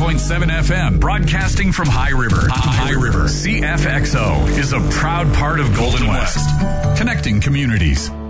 101.7 FM, broadcasting from High River. High River. CFXO is a proud part of Golden West, connecting communities.